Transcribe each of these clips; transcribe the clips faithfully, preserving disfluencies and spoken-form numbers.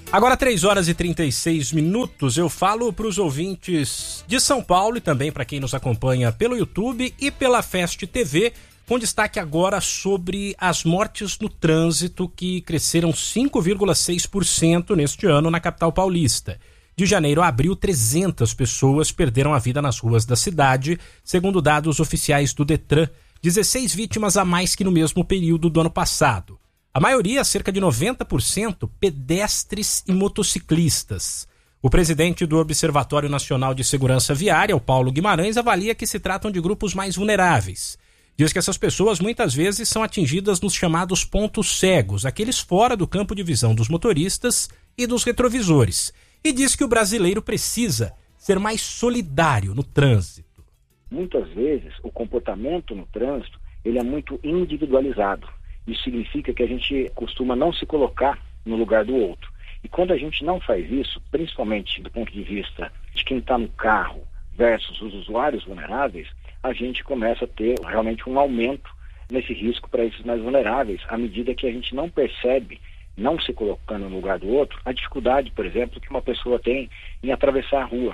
Agora três horas e trinta e seis minutos, eu falo para os ouvintes de São Paulo e também para quem nos acompanha pelo YouTube e pela Fest T V, com destaque agora sobre as mortes no trânsito que cresceram cinco vírgula seis por cento neste ano na capital paulista. De janeiro a abril, trezentas pessoas perderam a vida nas ruas da cidade, segundo dados oficiais do Detran, dezesseis vítimas a mais que no mesmo período do ano passado. A maioria, cerca de noventa por cento, pedestres e motociclistas. O presidente do Observatório Nacional de Segurança Viária, o Paulo Guimarães, avalia que se tratam de grupos mais vulneráveis. Diz que essas pessoas muitas vezes são atingidas nos chamados pontos cegos, aqueles fora do campo de visão dos motoristas e dos retrovisores. E diz que o brasileiro precisa ser mais solidário no trânsito. Muitas vezes o comportamento no trânsito ele é muito individualizado. Isso significa que a gente costuma não se colocar no lugar do outro. E quando a gente não faz isso, principalmente do ponto de vista de quem está no carro versus os usuários vulneráveis, a gente começa a ter realmente um aumento nesse risco para esses mais vulneráveis, à medida que a gente não percebe, não se colocando no lugar do outro, a dificuldade, por exemplo, que uma pessoa tem em atravessar a rua.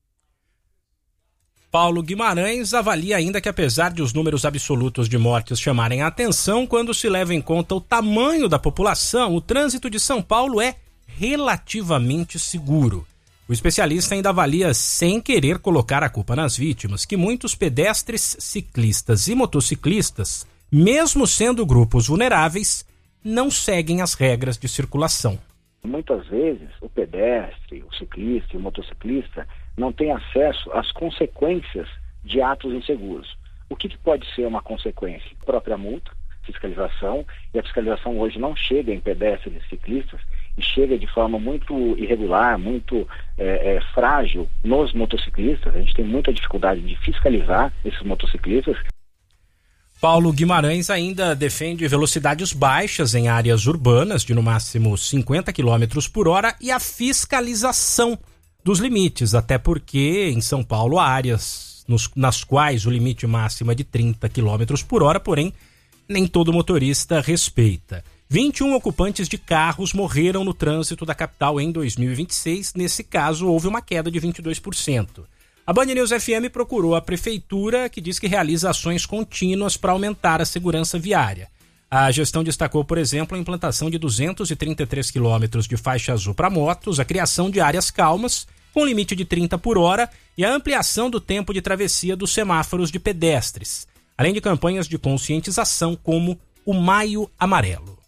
Paulo Guimarães avalia ainda que, apesar de os números absolutos de mortes chamarem a atenção, quando se leva em conta o tamanho da população, o trânsito de São Paulo é relativamente seguro. O especialista ainda avalia, sem querer colocar a culpa nas vítimas, que muitos pedestres, ciclistas e motociclistas, mesmo sendo grupos vulneráveis, não seguem as regras de circulação. Muitas vezes o pedestre, o ciclista e o motociclista não têm acesso às consequências de atos inseguros. O que, que pode ser uma consequência? A própria multa, fiscalização, e a fiscalização hoje não chega em pedestres e ciclistas e chega de forma muito irregular, muito é, é, frágil nos motociclistas. A gente tem muita dificuldade de fiscalizar esses motociclistas. Paulo Guimarães ainda defende velocidades baixas em áreas urbanas de no máximo cinquenta quilômetros por hora e a fiscalização dos limites, até porque em São Paulo há áreas nos, nas quais o limite máximo é de trinta quilômetros por hora, porém nem todo motorista respeita. vinte e um ocupantes de carros morreram no trânsito da capital em dois mil e vinte e seis, nesse caso houve uma queda de vinte e dois por cento. A Band News F M procurou a prefeitura, que diz que realiza ações contínuas para aumentar a segurança viária. A gestão destacou, por exemplo, a implantação de duzentos e trinta e três quilômetros de faixa azul para motos, a criação de áreas calmas, com limite de trinta por hora, e a ampliação do tempo de travessia dos semáforos de pedestres, além de campanhas de conscientização como o Maio Amarelo.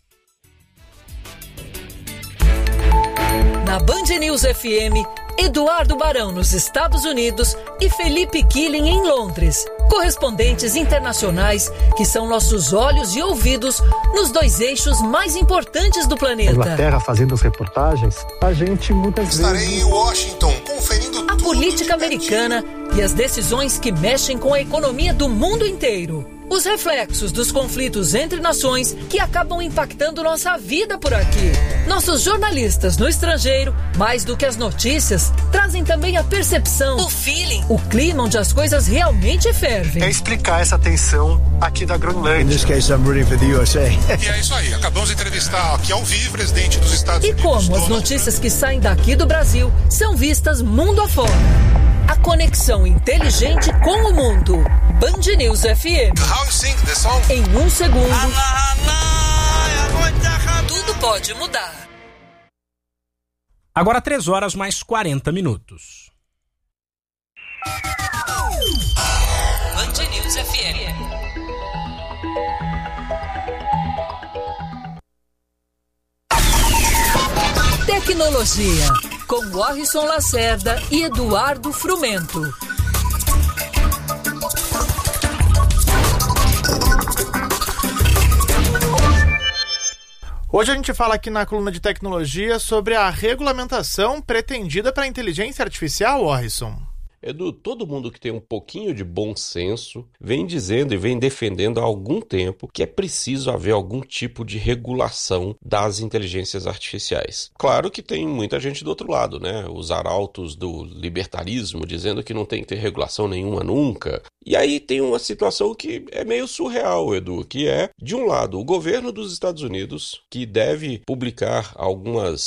Na Band News F M, Eduardo Barão nos Estados Unidos e Felipe Killing em Londres. Correspondentes internacionais que são nossos olhos e ouvidos nos dois eixos mais importantes do planeta. Inglaterra fazendo as reportagens, a gente muitas Estarei vezes... em Washington conferindo a política americana e as decisões que mexem com a economia do mundo inteiro. Os reflexos dos conflitos entre nações que acabam impactando nossa vida por aqui. Nossos jornalistas no estrangeiro, mais do que as notícias, trazem também a percepção, o feeling, o clima onde as coisas realmente fervem. É explicar essa tensão aqui da Groenlândia. In this case, I'm rooting for the U S A. E é isso aí, acabamos de entrevistar aqui ao vivo o presidente dos Estados E Unidos. como as notícias que saem daqui do Brasil são vistas mundo afora. A conexão inteligente com o mundo. Band News F M. How you sing the song? Em um segundo, tudo pode mudar. Agora três horas mais quarenta minutos. Band News F M. Tecnologia, com Warrison Lacerda e Eduardo Frumento. Hoje a gente fala aqui na coluna de tecnologia sobre a regulamentação pretendida para a inteligência artificial, Warrison. Edu, todo mundo que tem um pouquinho de bom senso vem dizendo e vem defendendo há algum tempo que é preciso haver algum tipo de regulação das inteligências artificiais. Claro que tem muita gente do outro lado, né? Os arautos do libertarismo dizendo que não tem que ter regulação nenhuma nunca. E aí tem uma situação que é meio surreal, Edu, que é, de um lado, o governo dos Estados Unidos, que deve publicar algumas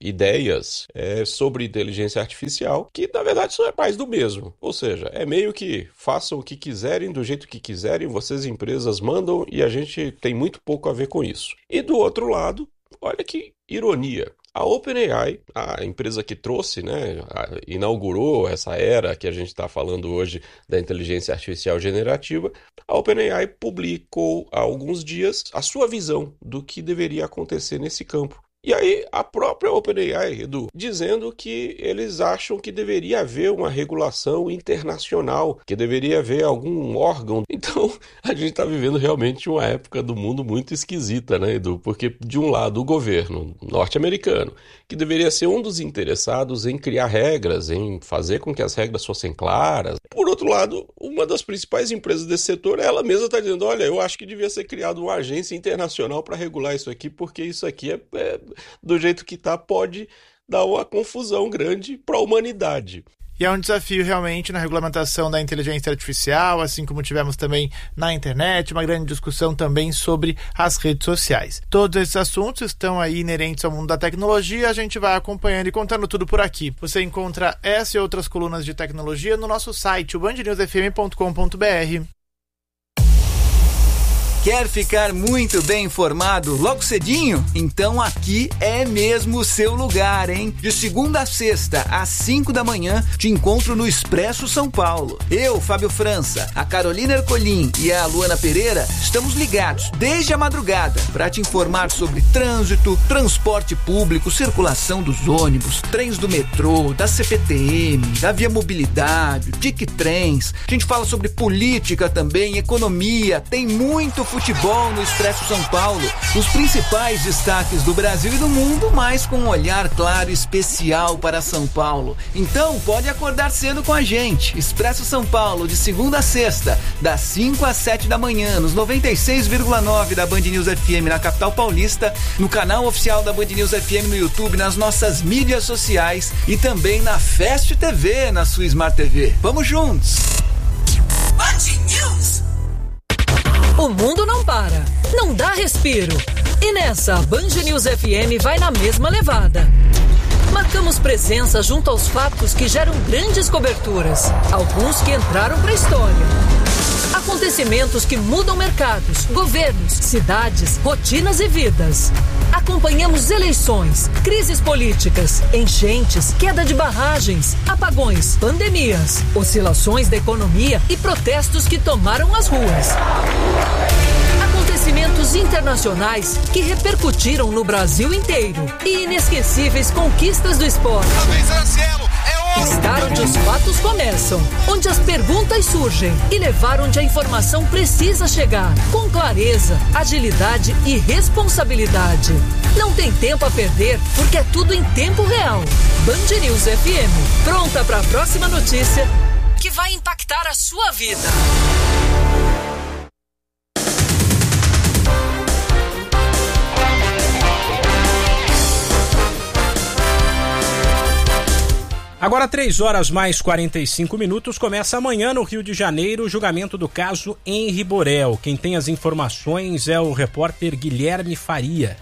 ideias é, sobre inteligência artificial que, na verdade, são mais do mesmo. Ou seja, é meio que façam o que quiserem, do jeito que quiserem, vocês empresas mandam e a gente tem muito pouco a ver com isso. E do outro lado, olha que ironia. A OpenAI, a empresa que trouxe, né, inaugurou essa era que a gente está falando hoje da inteligência artificial generativa, a OpenAI publicou há alguns dias a sua visão do que deveria acontecer nesse campo. E aí a própria OpenAI, Edu, dizendo que eles acham que deveria haver uma regulação internacional, que deveria haver algum órgão. Então a gente está vivendo realmente uma época do mundo muito esquisita, né, Edu? Porque de um lado o governo norte-americano, que deveria ser um dos interessados em criar regras, em fazer com que as regras fossem claras. Por outro lado, uma das principais empresas desse setor, ela mesma está dizendo, olha, eu acho que devia ser criada uma agência internacional para regular isso aqui, porque isso aqui é, é do jeito que está, pode dar uma confusão grande para a humanidade. E é um desafio realmente na regulamentação da inteligência artificial, assim como tivemos também na internet, uma grande discussão também sobre as redes sociais. Todos esses assuntos estão aí inerentes ao mundo da tecnologia, a gente vai acompanhando e contando tudo por aqui. Você encontra essa e outras colunas de tecnologia no nosso site, o band news f m ponto com ponto b r. Quer ficar muito bem informado logo cedinho? Então aqui é mesmo o seu lugar, hein? De segunda a sexta, às cinco da manhã, te encontro no Expresso São Paulo. Eu, Fábio França, a Carolina Ercolim e a Luana Pereira estamos ligados desde a madrugada para te informar sobre trânsito, transporte público, circulação dos ônibus, trens do metrô, da C P T M, da Via Mobilidade, Tic Trens. A gente fala sobre política também, economia, tem muito futebol no Expresso São Paulo, os principais destaques do Brasil e do mundo, mas com um olhar claro e especial para São Paulo. Então pode acordar cedo com a gente. Expresso São Paulo, de segunda a sexta, das cinco às sete da manhã, nos noventa e seis vírgula nove da Band News F M na capital paulista, no canal oficial da Band News F M no YouTube, nas nossas mídias sociais e também na Fast T V, na sua Smart T V. Vamos juntos! Band News. O mundo não para, não dá respiro. E nessa, a Band News F M vai na mesma levada. Marcamos presença junto aos fatos que geram grandes coberturas, alguns que entraram para a história. Acontecimentos que mudam mercados, governos, cidades, rotinas e vidas. Acompanhamos eleições, crises políticas, enchentes, queda de barragens, apagões, pandemias, oscilações da economia e protestos que tomaram as ruas. Acontecimentos internacionais que repercutiram no Brasil inteiro e inesquecíveis conquistas do esporte. Estar onde os fatos começam, onde as perguntas surgem e levar onde a informação precisa chegar, com clareza, agilidade e responsabilidade. Não tem tempo a perder, porque é tudo em tempo real. Band News F M, pronta para a próxima notícia que vai impactar a sua vida. Agora, três horas mais quarenta e cinco minutos, começa amanhã no Rio de Janeiro o julgamento do caso Henri Borel. Quem tem as informações é o repórter Guilherme Faria.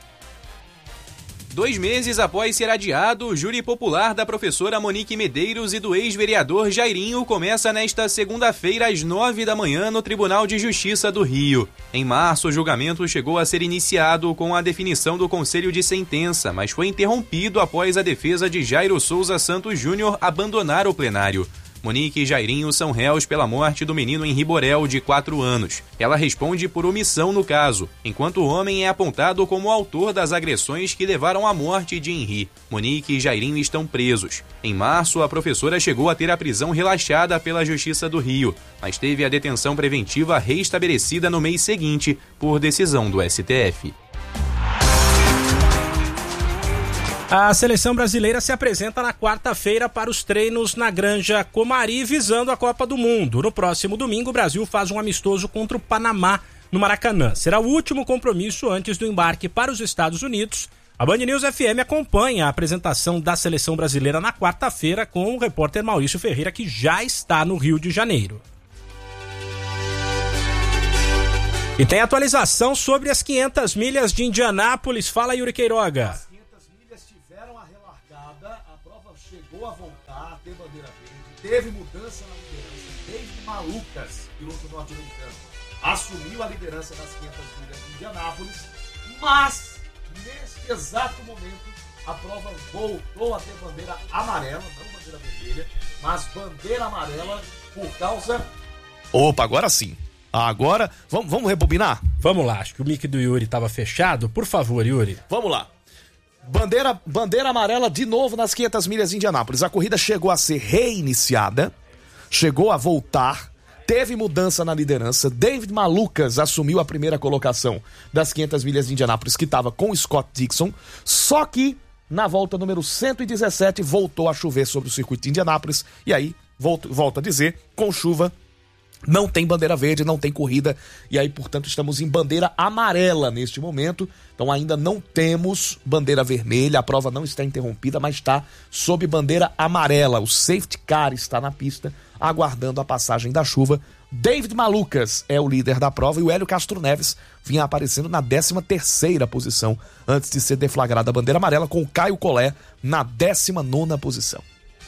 Dois meses após ser adiado, o júri popular da professora Monique Medeiros e do ex-vereador Jairinho começa nesta segunda-feira às nove da manhã no Tribunal de Justiça do Rio. Em março, o julgamento chegou a ser iniciado com a definição do conselho de sentença, mas foi interrompido após a defesa de Jairo Souza Santos Júnior abandonar o plenário. Monique e Jairinho são réus pela morte do menino Henri Borel, de quatro anos. Ela responde por omissão no caso, enquanto o homem é apontado como autor das agressões que levaram à morte de Henri. Monique e Jairinho estão presos. Em março, a professora chegou a ter a prisão relaxada pela Justiça do Rio, mas teve a detenção preventiva reestabelecida no mês seguinte, por decisão do S T F. A seleção brasileira se apresenta na quarta-feira para os treinos na Granja Comari, visando a Copa do Mundo. No próximo domingo, o Brasil faz um amistoso contra o Panamá, no Maracanã. Será o último compromisso antes do embarque para os Estados Unidos. A Band News F M acompanha a apresentação da seleção brasileira na quarta-feira com o repórter Maurício Ferreira, que já está no Rio de Janeiro. E tem atualização sobre as quinhentas milhas de Indianápolis. Fala, Yuri Queiroga. chegou a voltar a ter bandeira verde, teve mudança na liderança. David Malucas, piloto norte-americano, assumiu a liderança das quinhentas milhas de Indianápolis, mas neste exato momento a prova voltou a ter bandeira amarela, não bandeira vermelha, mas bandeira amarela por causa... Opa, agora sim. Agora, vamos, vamos rebobinar? Vamos lá, acho que o mic do Yuri estava fechado. Por favor, Yuri. Vamos lá. Bandeira, bandeira amarela de novo nas quinhentas milhas de Indianápolis. A corrida chegou a ser reiniciada, chegou a voltar, teve mudança na liderança. David Malucas assumiu a primeira colocação das quinhentas milhas de Indianápolis, que estava com Scott Dixon, só que na volta número cento e dezessete voltou a chover sobre o circuito de Indianápolis, e aí, volto, volto a dizer, com chuva, não tem bandeira verde, não tem corrida, e aí, portanto, estamos em bandeira amarela neste momento. Então ainda não temos bandeira vermelha, a prova não está interrompida, mas está sob bandeira amarela. O safety car está na pista, aguardando a passagem da chuva. David Malucas é o líder da prova e o Hélio Castro Neves vinha aparecendo na décima terceira posição antes de ser deflagrada a bandeira amarela, com o Caio Collet na décima nona posição.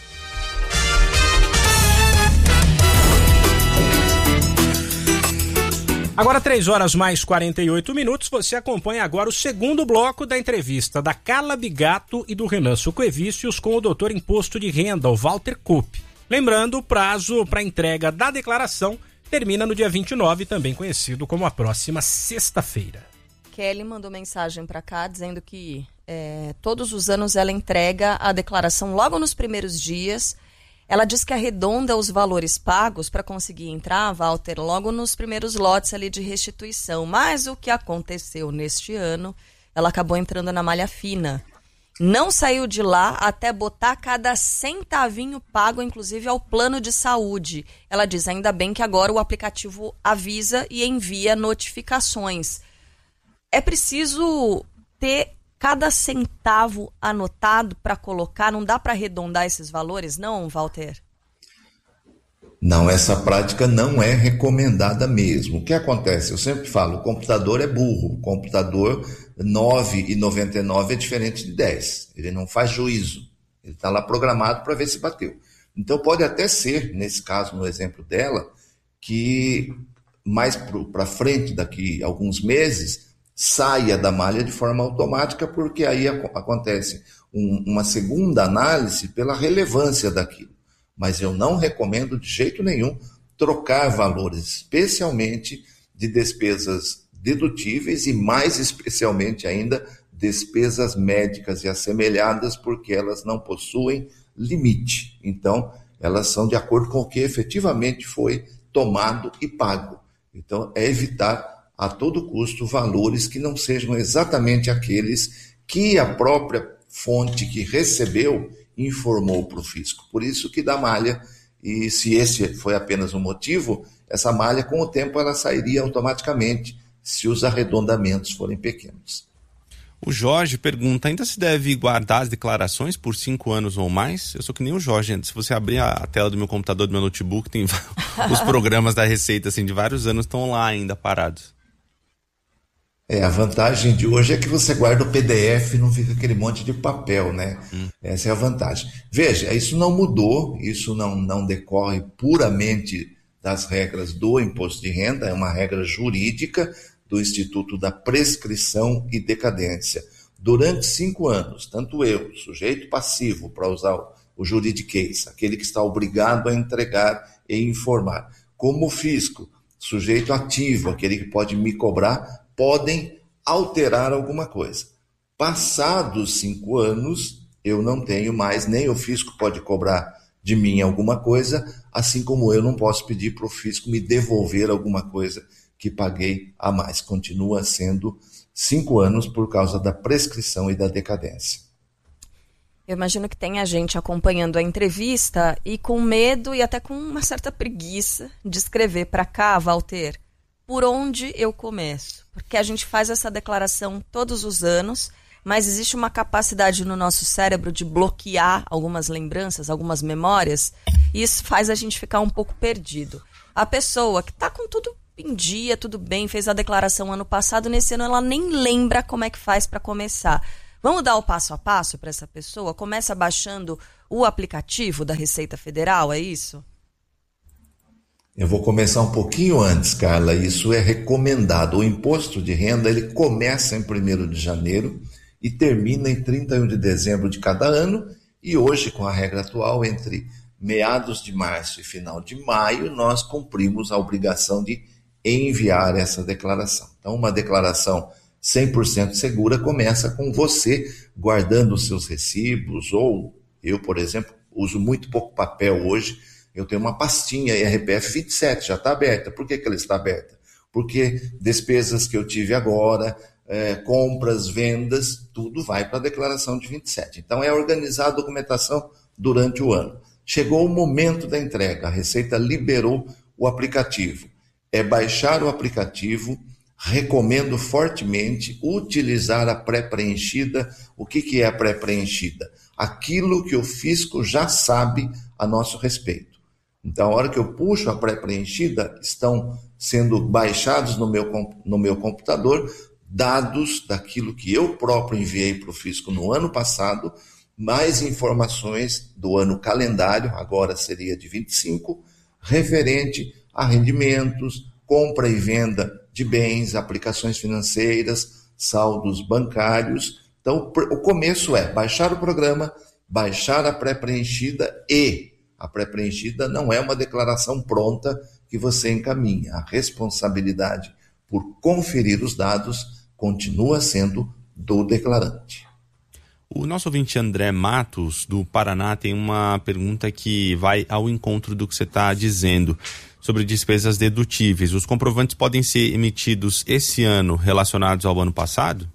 Agora três horas mais quarenta e oito minutos, você acompanha agora o segundo bloco da entrevista da Carla Bigato e do Renan Suquevicius com o doutor Imposto de Renda, o Walter Kopp. Lembrando, o prazo para entrega da declaração termina no dia vinte e nove, também conhecido como a próxima sexta-feira. Kelly mandou mensagem para cá dizendo que é, todos os anos ela entrega a declaração logo nos primeiros dias. Ela diz que arredonda os valores pagos para conseguir entrar, Walter, logo nos primeiros lotes ali de restituição. Mas o que aconteceu neste ano, ela acabou entrando na malha fina. Não saiu de lá até botar cada centavinho pago, inclusive ao plano de saúde. Ela diz, ainda bem que agora o aplicativo avisa e envia notificações. É preciso ter cada centavo anotado para colocar? Não dá para arredondar esses valores, não, Walter? Não, essa prática não é recomendada mesmo. O que acontece? Eu sempre falo, o computador é burro. O computador nove e noventa e nove é diferente de dez. Ele não faz juízo. Ele está lá programado para ver se bateu. Então pode até ser, nesse caso, no exemplo dela, que mais para frente, daqui a alguns meses, saia da malha de forma automática, porque aí acontece um, uma segunda análise pela relevância daquilo. Mas eu não recomendo de jeito nenhum trocar valores, especialmente de despesas dedutíveis e mais especialmente ainda despesas médicas e assemelhadas, porque elas não possuem limite. Então, elas são de acordo com o que efetivamente foi tomado e pago. Então, é evitar a todo custo valores que não sejam exatamente aqueles que a própria fonte que recebeu informou para o fisco. Por isso que dá malha, e se esse foi apenas um motivo, essa malha com o tempo ela sairia automaticamente se os arredondamentos forem pequenos. O Jorge pergunta, ainda se deve guardar as declarações por cinco anos ou mais? Eu sou que nem o Jorge, se você abrir a tela do meu computador, do meu notebook, tem os programas da Receita assim, de vários anos estão lá ainda parados. É, a vantagem de hoje é que você guarda o P D F e não fica aquele monte de papel, né? Hum. Essa é a vantagem. Veja, isso não mudou, isso não, não decorre puramente das regras do imposto de renda, é uma regra jurídica do Instituto da Prescrição e Decadência. Durante cinco anos, tanto eu, sujeito passivo, para usar o, o juridiquês, aquele que está obrigado a entregar e informar, como o fisco, sujeito ativo, aquele que pode me cobrar, podem alterar alguma coisa. Passados cinco anos, eu não tenho mais, nem o fisco pode cobrar de mim alguma coisa, assim como eu não posso pedir para o fisco me devolver alguma coisa que paguei a mais. Continua sendo cinco anos por causa da prescrição e da decadência. Eu imagino que tenha gente acompanhando a entrevista e com medo e até com uma certa preguiça de escrever para cá, Walter, por onde eu começo? Porque a gente faz essa declaração todos os anos, mas existe uma capacidade no nosso cérebro de bloquear algumas lembranças, algumas memórias, e isso faz a gente ficar um pouco perdido. A pessoa que está com tudo em dia, tudo bem, fez a declaração ano passado, nesse ano ela nem lembra como é que faz para começar. Vamos dar o passo a passo para essa pessoa? Começa baixando o aplicativo da Receita Federal, é isso? Eu vou começar um pouquinho antes, Carla. Isso é recomendado. O imposto de renda ele começa em primeiro de janeiro e termina em trinta e um de dezembro de cada ano. E hoje, com a regra atual, entre meados de março e final de maio, nós cumprimos a obrigação de enviar essa declaração. Então, uma declaração cem por cento segura começa com você guardando os seus recibos, ou eu, por exemplo, uso muito pouco papel hoje. Eu tenho uma pastinha R P F vinte e sete, já está aberta. Por que que ela está aberta? Porque despesas que eu tive agora, é, compras, vendas, tudo vai para a declaração de vinte e sete. Então é organizar a documentação durante o ano. Chegou o momento da entrega, a Receita liberou o aplicativo. É baixar o aplicativo, recomendo fortemente utilizar a pré-preenchida. O que que é a pré-preenchida? Aquilo que o fisco já sabe a nosso respeito. Então, a hora que eu puxo a pré-preenchida, estão sendo baixados no meu, no meu computador dados daquilo que eu próprio enviei para o fisco no ano passado, mais informações do ano calendário, agora seria de vinte e cinco, referente a rendimentos, compra e venda de bens, aplicações financeiras, saldos bancários. Então, o começo é baixar o programa, baixar a pré-preenchida e a pré-preenchida não é uma declaração pronta que você encaminha. A responsabilidade por conferir os dados continua sendo do declarante. O nosso ouvinte André Matos, do Paraná, tem uma pergunta que vai ao encontro do que você está dizendo sobre despesas dedutíveis. Os comprovantes podem ser emitidos esse ano relacionados ao ano passado?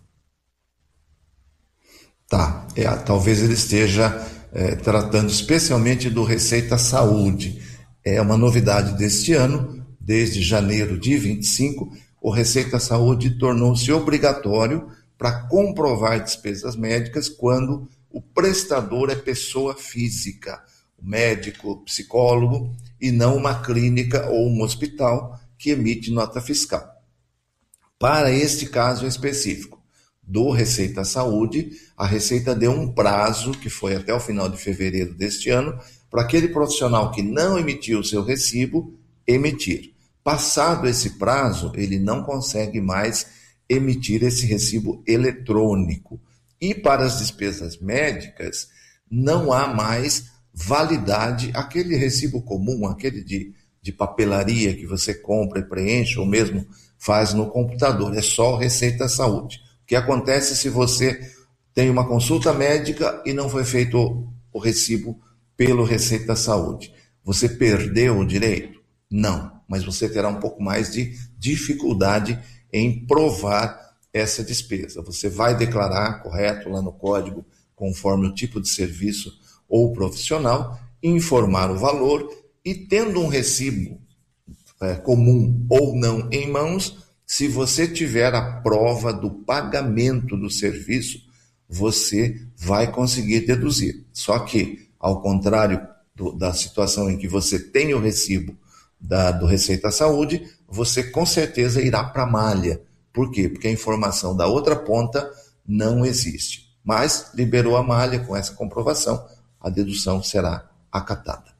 Tá, é, talvez ele esteja é, tratando especialmente do Receita Saúde. É uma novidade deste ano, desde janeiro de vinte e cinco, o Receita Saúde tornou-se obrigatório para comprovar despesas médicas quando o prestador é pessoa física, o médico, o psicólogo, e não uma clínica ou um hospital que emite nota fiscal. Para este caso específico do Receita Saúde, a Receita deu um prazo, que foi até o final de fevereiro deste ano, para aquele profissional que não emitiu o seu recibo, emitir. Passado esse prazo, ele não consegue mais emitir esse recibo eletrônico. E para as despesas médicas, não há mais validade, aquele recibo comum, aquele de, de papelaria que você compra e preenche, ou mesmo faz no computador, é só Receita Saúde. O que acontece se você tem uma consulta médica e não foi feito o, o recibo pelo Receita Saúde? Você perdeu o direito? Não, mas você terá um pouco mais de dificuldade em provar essa despesa. Você vai declarar correto lá no código, conforme o tipo de serviço ou profissional, informar o valor e, tendo um recibo é, comum ou não em mãos, se você tiver a prova do pagamento do serviço, você vai conseguir deduzir. Só que, ao contrário do, da situação em que você tem o recibo da, do Receita Saúde, você com certeza irá para a malha. Por quê? Porque a informação da outra ponta não existe. Mas liberou a malha com essa comprovação, a dedução será acatada.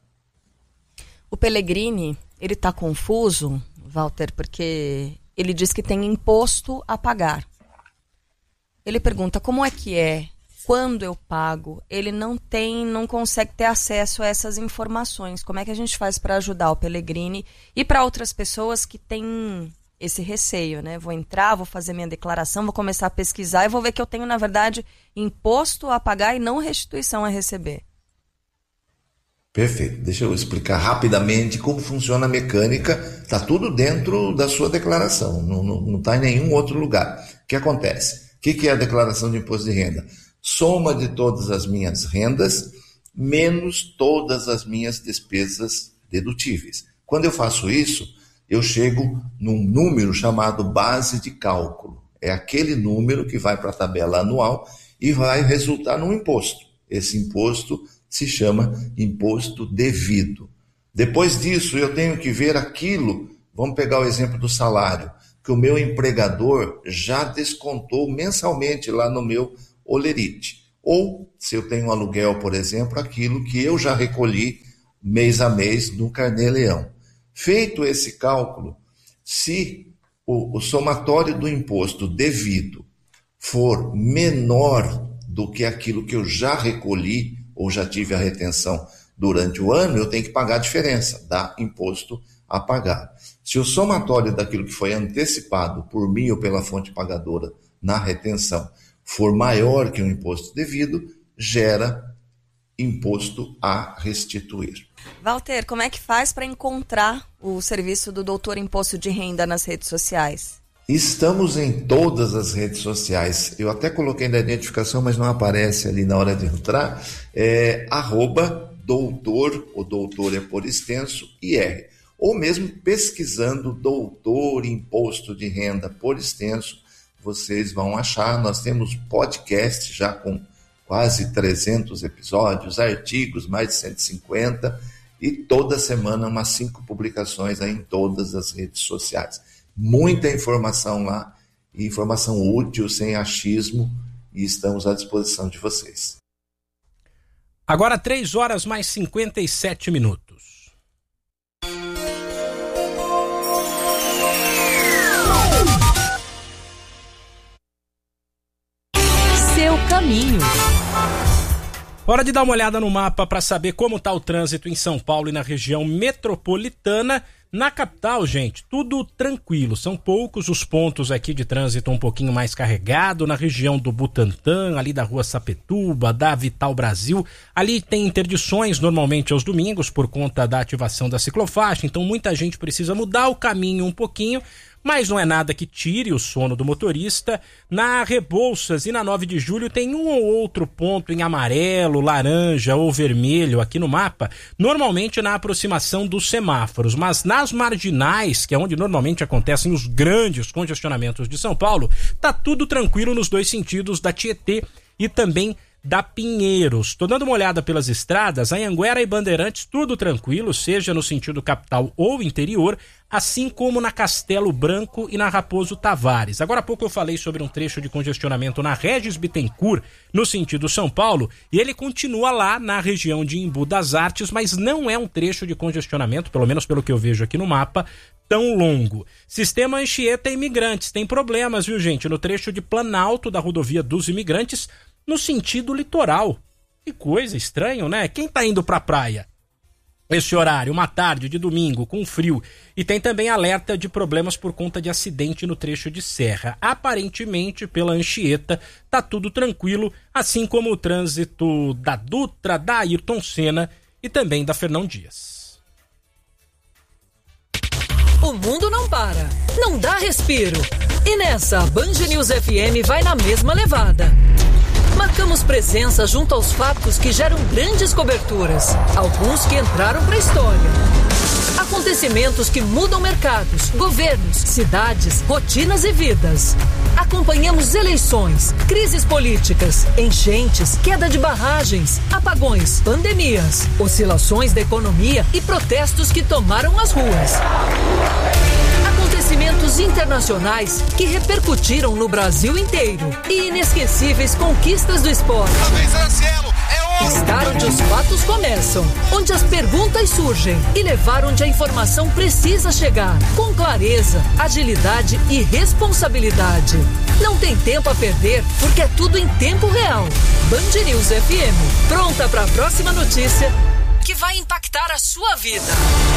O Pellegrini, ele está confuso, Walter, porque ele diz que tem imposto a pagar. Ele pergunta como é que é, quando eu pago, ele não tem, não consegue ter acesso a essas informações. Como é que a gente faz para ajudar o Pellegrini e para outras pessoas que têm esse receio, né? Vou entrar, vou fazer minha declaração, vou começar a pesquisar e vou ver que eu tenho, na verdade, imposto a pagar e não restituição a receber. Perfeito. Deixa eu explicar rapidamente como funciona a mecânica. Está tudo dentro da sua declaração, não está em nenhum outro lugar. O que acontece? O que, que é a declaração de imposto de renda? Soma de todas as minhas rendas, menos todas as minhas despesas dedutíveis. Quando eu faço isso, eu chego num número chamado base de cálculo. É aquele número que vai para a tabela anual e vai resultar num imposto. Esse imposto se chama imposto devido. Depois disso, eu tenho que ver aquilo, vamos pegar o exemplo do salário, que o meu empregador já descontou mensalmente lá no meu Olerite. Ou, se eu tenho um aluguel, por exemplo, aquilo que eu já recolhi mês a mês no Carnê-Leão. Feito esse cálculo, se o, o somatório do imposto devido for menor do que aquilo que eu já recolhi ou já tive a retenção durante o ano, eu tenho que pagar a diferença, dá imposto a pagar. Se o somatório daquilo que foi antecipado por mim ou pela fonte pagadora na retenção for maior que o imposto devido, gera imposto a restituir. Walter, como é que faz para encontrar o serviço do Doutor Imposto de Renda nas redes sociais? Estamos em todas as redes sociais. Eu até coloquei na identificação, mas não aparece ali na hora de entrar. É arroba doutor, o doutor é por extenso, I R. Ou mesmo pesquisando Doutor Imposto de Renda por extenso, vocês vão achar. Nós temos podcast já com quase trezentos episódios, artigos, mais de cento e cinquenta, e toda semana umas cinco publicações aí em todas as redes sociais. Muita informação lá, informação útil, sem achismo, e estamos à disposição de vocês. Agora três horas mais cinquenta e sete minutos. Seu caminho. Hora de dar uma olhada no mapa para saber como está o trânsito em São Paulo e na região metropolitana. Na capital, gente, tudo tranquilo. São poucos os pontos aqui de trânsito um pouquinho mais carregado. Na região do Butantã, ali da Rua Sapetuba, da Vital Brasil. Ali tem interdições normalmente aos domingos por conta da ativação da ciclofaixa. Então muita gente precisa mudar o caminho um pouquinho. Mas não é nada que tire o sono do motorista. Na Rebouças e na nove de julho tem um ou outro ponto em amarelo, laranja ou vermelho aqui no mapa, normalmente na aproximação dos semáforos, mas nas marginais, que é onde normalmente acontecem os grandes congestionamentos de São Paulo, tá tudo tranquilo nos dois sentidos da Tietê e também da Pinheiros. Tô dando uma olhada pelas estradas, Anhanguera e Bandeirantes, tudo tranquilo, seja no sentido capital ou interior, assim como na Castelo Branco e na Raposo Tavares. Agora há pouco eu falei sobre um trecho de congestionamento na Regis Bittencourt, no sentido São Paulo, e ele continua lá na região de Embu das Artes, mas não é um trecho de congestionamento, pelo menos pelo que eu vejo aqui no mapa, tão longo. Sistema Anchieta Imigrantes, tem problemas, viu gente, no trecho de Planalto da rodovia dos Imigrantes, no sentido litoral. Que coisa, estranho, né? Quem tá indo pra praia esse horário, uma tarde de domingo, com frio, e tem também alerta de problemas por conta de acidente no trecho de serra. Aparentemente, pela Anchieta, tá tudo tranquilo, assim como o trânsito da Dutra, da Ayrton Senna e também da Fernão Dias. O mundo não para, não dá respiro. E nessa, a Band News F M vai na mesma levada. Marcamos presença junto aos fatos que geram grandes coberturas, alguns que entraram para a história. Acontecimentos que mudam mercados, governos, cidades, rotinas e vidas. Acompanhamos eleições, crises políticas, enchentes, queda de barragens, apagões, pandemias, oscilações da economia e protestos que tomaram as ruas. Acontecimentos internacionais que repercutiram no Brasil inteiro e inesquecíveis conquistas do esporte. Estar onde os fatos começam, onde as perguntas surgem e levar onde a informação precisa chegar, com clareza, agilidade e responsabilidade. Não tem tempo a perder, porque é tudo em tempo real. Band News F M, pronta para a próxima notícia que vai impactar a sua vida.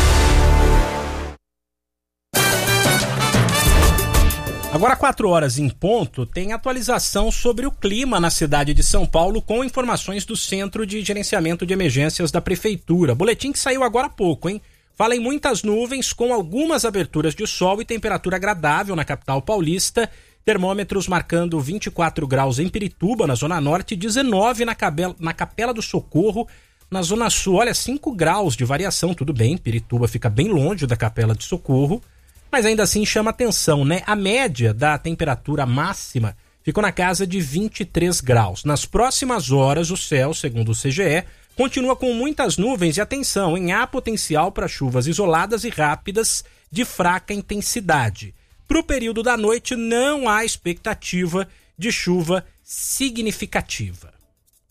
Agora, quatro horas em ponto, tem atualização sobre o clima na cidade de São Paulo com informações do Centro de Gerenciamento de Emergências da Prefeitura. Boletim que saiu agora há pouco, hein? Fala em muitas nuvens com algumas aberturas de sol e temperatura agradável na capital paulista. Termômetros marcando vinte e quatro graus em Pirituba, na Zona Norte, e dezenove na, Cabela, na Capela do Socorro, na Zona Sul. Olha, cinco graus de variação, tudo bem. Pirituba fica bem longe da Capela do Socorro. Mas ainda assim chama atenção, né? A média da temperatura máxima ficou na casa de vinte e três graus. Nas próximas horas, o céu, segundo o C G E, continua com muitas nuvens e atenção, em há potencial para chuvas isoladas e rápidas de fraca intensidade. Para o período da noite, não há expectativa de chuva significativa.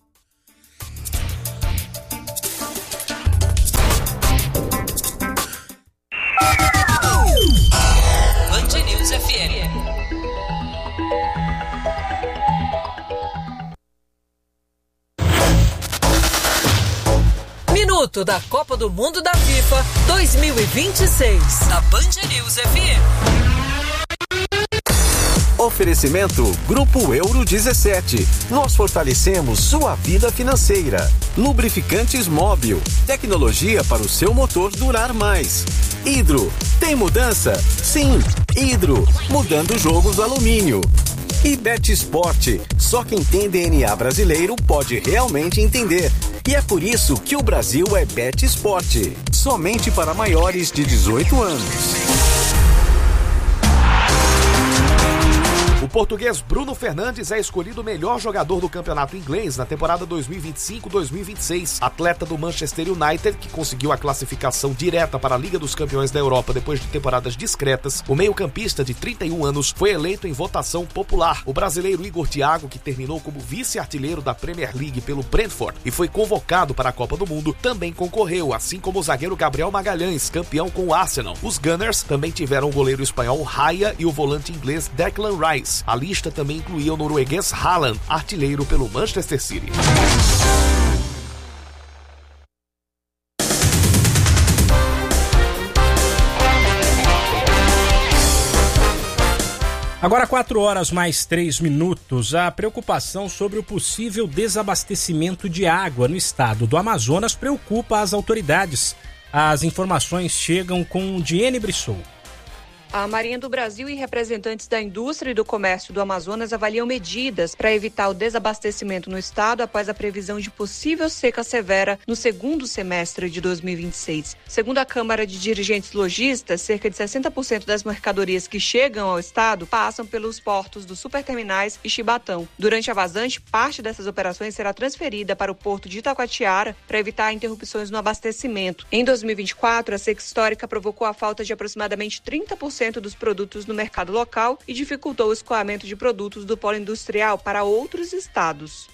M. Minuto da Copa do Mundo da FIFA dois mil e vinte e seis, na Band News F M. Oferecimento Grupo Euro dezessete. Nós fortalecemos sua vida financeira. Lubrificantes Móbil. Tecnologia para o seu motor durar mais. Hidro. Tem mudança? Sim. Hidro. Mudando jogos do alumínio. E Betsport. Só quem tem D N A brasileiro pode realmente entender. E é por isso que o Brasil é Betsport. Somente para maiores de dezoito anos. O português Bruno Fernandes é escolhido o melhor jogador do campeonato inglês na temporada dois mil e vinte e cinco dois mil e vinte e seis. Atleta do Manchester United, que conseguiu a classificação direta para a Liga dos Campeões da Europa depois de temporadas discretas, o meio-campista de trinta e um anos foi eleito em votação popular. O brasileiro Igor Thiago, que terminou como vice-artilheiro da Premier League pelo Brentford e foi convocado para a Copa do Mundo, também concorreu, assim como o zagueiro Gabriel Magalhães, campeão com o Arsenal. Os Gunners também tiveram o goleiro espanhol Raya e o volante inglês Declan Rice. A lista também incluía o norueguês Haaland, artilheiro pelo Manchester City. Agora quatro horas mais três minutos. A preocupação sobre o possível desabastecimento de água no estado do Amazonas preocupa as autoridades. As informações chegam com Diene Brissou. A Marinha do Brasil e representantes da indústria e do comércio do Amazonas avaliam medidas para evitar o desabastecimento no estado após a previsão de possível seca severa no segundo semestre de dois mil e vinte e seis. Segundo a Câmara de Dirigentes Lojistas, cerca de sessenta por cento das mercadorias que chegam ao estado passam pelos portos dos superterminais e Chibatão. Durante a vazante, parte dessas operações será transferida para o porto de Itacoatiara para evitar interrupções no abastecimento. Em dois mil e vinte e quatro, a seca histórica provocou a falta de aproximadamente trinta por cento dos produtos no mercado local e dificultou o escoamento de produtos do polo industrial para outros estados.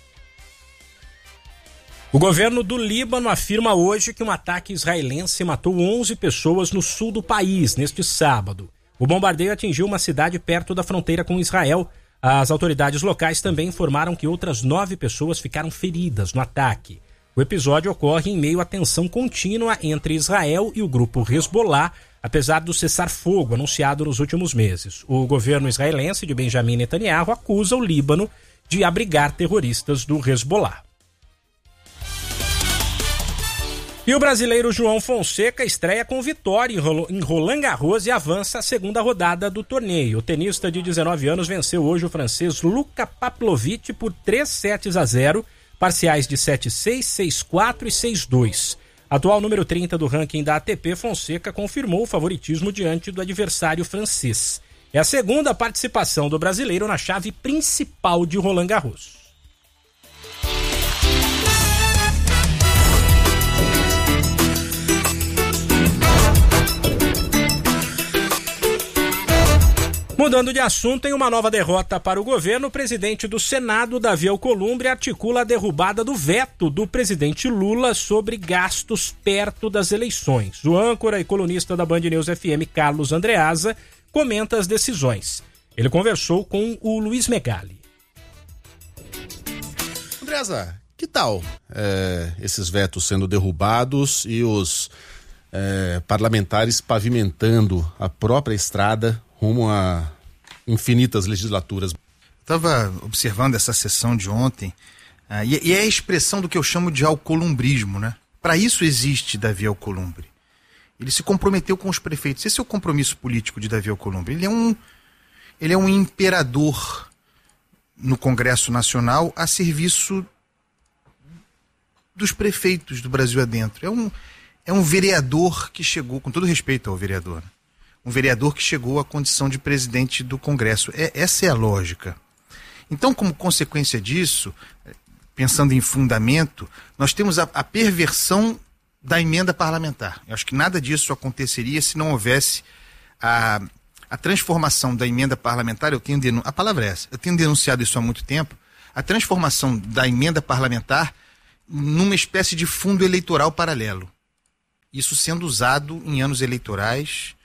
O governo do Líbano afirma hoje que um ataque israelense matou onze pessoas no sul do país neste sábado. O bombardeio atingiu uma cidade perto da fronteira com Israel. As autoridades locais também informaram que outras nove pessoas ficaram feridas no ataque. O episódio ocorre em meio à tensão contínua entre Israel e o grupo Hezbollah, apesar do cessar-fogo anunciado nos últimos meses. O governo israelense de Benjamin Netanyahu acusa o Líbano de abrigar terroristas do Hezbollah. E o brasileiro João Fonseca estreia com vitória em Roland Garros e avança a segunda rodada do torneio. O tenista de dezenove anos venceu hoje o francês Luka Pavlovic por três sets a zero, parciais de sete a seis, seis a quatro e seis a dois. Atual número trinta do ranking da A T P, Fonseca confirmou o favoritismo diante do adversário francês. É a segunda participação do brasileiro na chave principal de Roland Garros. Mudando de assunto, em uma nova derrota para o governo, o presidente do Senado, Davi Alcolumbre, articula a derrubada do veto do presidente Lula sobre gastos perto das eleições. O âncora e colunista da Band News F M, Carlos Andreasa, comenta as decisões. Ele conversou com o Luiz Megali. Andreasa, que tal é, esses vetos sendo derrubados e os é, parlamentares pavimentando a própria estrada rumo a infinitas legislaturas? Estava observando essa sessão de ontem uh, e, e é a expressão do que eu chamo de alcolumbrismo, né? Para isso existe Davi Alcolumbre. Ele se comprometeu com os prefeitos. Esse é o compromisso político de Davi Alcolumbre. Ele é um, ele é um imperador no Congresso Nacional a serviço dos prefeitos do Brasil adentro. É um, é um vereador que chegou, com todo respeito ao vereador, um vereador que chegou à condição de presidente do Congresso. É, essa é a lógica. Então, como consequência disso, pensando em fundamento, nós temos a, a perversão da emenda parlamentar. Eu acho que nada disso aconteceria se não houvesse a, a transformação da emenda parlamentar. Eu tenho denun... A palavra é essa. Eu tenho denunciado isso há muito tempo. A transformação da emenda parlamentar numa espécie de fundo eleitoral paralelo. Isso sendo usado em anos eleitorais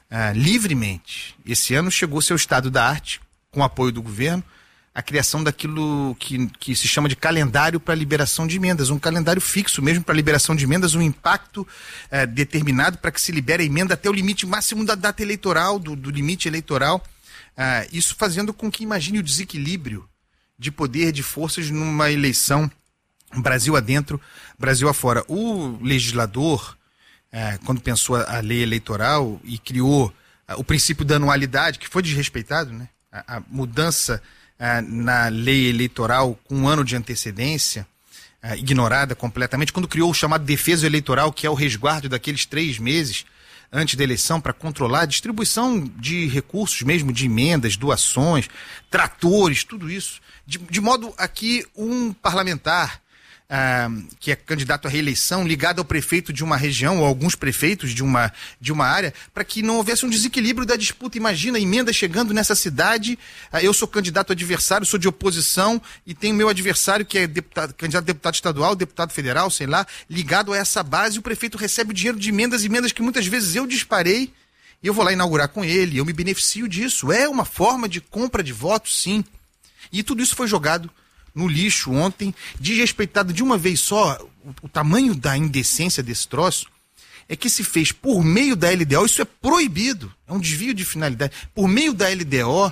ah, livremente. Esse ano chegou-se ao estado da arte, com o apoio do governo, a criação daquilo que, que se chama de calendário para liberação de emendas, um calendário fixo mesmo para liberação de emendas, um impacto eh, determinado para que se libere a emenda até o limite máximo da data eleitoral, do, do limite eleitoral, ah, isso fazendo com que imagine o desequilíbrio de poder, de forças numa eleição Brasil adentro, Brasil afora. O legislador, eh, quando pensou a, a lei eleitoral e criou ah, o princípio da anualidade, que foi desrespeitado, né? a, a mudança Ah, na lei eleitoral com um ano de antecedência, ah, ignorada completamente, quando criou o chamado defeso eleitoral, que é o resguardo daqueles três meses antes da eleição para controlar a distribuição de recursos mesmo, de emendas, doações, tratores, tudo isso, de, de modo a que um parlamentar ah, que é candidato à reeleição, ligado ao prefeito de uma região, ou alguns prefeitos de uma, de uma área, para que não houvesse um desequilíbrio da disputa. Imagina, emenda chegando nessa cidade, ah, eu sou candidato adversário, sou de oposição, e tenho meu adversário que é deputado, candidato a deputado estadual, deputado federal, sei lá, ligado a essa base, e o prefeito recebe o dinheiro de emendas, emendas que muitas vezes eu disparei, e eu vou lá inaugurar com ele, eu me beneficio disso. É uma forma de compra de votos, sim. E tudo isso foi jogado no lixo ontem, desrespeitado de uma vez só. O, o tamanho da indecência desse troço é que se fez por meio da L D O, isso é proibido, é um desvio de finalidade, por meio da L D O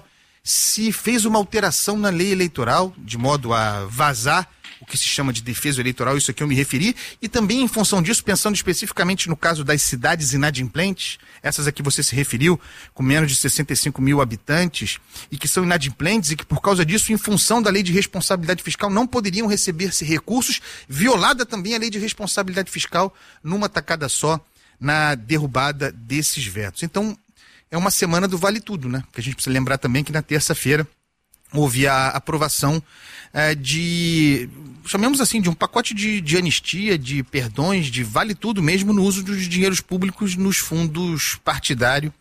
se fez uma alteração na lei eleitoral, de modo a vazar o que se chama de defesa eleitoral, isso aqui eu me referi, e também em função disso, pensando especificamente no caso das cidades inadimplentes, essas a que você se referiu, com menos de sessenta e cinco mil habitantes, e que são inadimplentes e que por causa disso, em função da lei de responsabilidade fiscal, não poderiam receber-se recursos, violada também a lei de responsabilidade fiscal numa tacada só, na derrubada desses vetos. Então, é uma semana do vale tudo, né? Porque a gente precisa lembrar também que na terça-feira houve a aprovação eh, de, chamemos assim, de um pacote de, de anistia, de perdões, de vale tudo mesmo no uso dos dinheiros públicos nos fundos partidário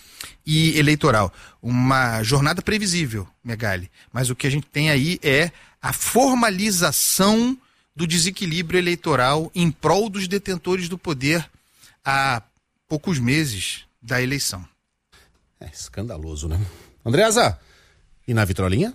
e eleitoral. Uma jornada previsível, Megali, mas o que a gente tem aí é a formalização do desequilíbrio eleitoral em prol dos detentores do poder há poucos meses da eleição. É escandaloso, né? Andreasa, e na vitrolinha?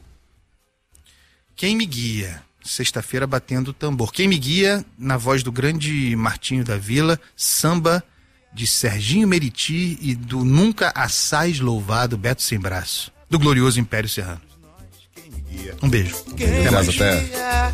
Quem me guia? Sexta-feira batendo o tambor. Quem me guia, na voz do grande Martinho da Vila, samba de Serginho Meriti e do nunca assaz louvado Beto Sem Braço, do glorioso Império Serrano. Um beijo. Até mais. Até.